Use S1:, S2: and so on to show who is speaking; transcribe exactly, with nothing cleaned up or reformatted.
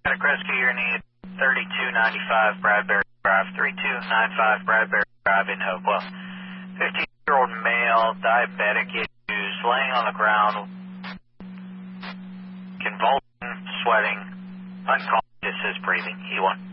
S1: Medic Rescue, your need thirty-two ninety-five Bradbury Drive, thirty-two ninety-five Bradbury Drive in Hopewell. fifteen-year-old male, diabetic issues, laying on the ground, convulsing, sweating, unconscious, is breathing. E one.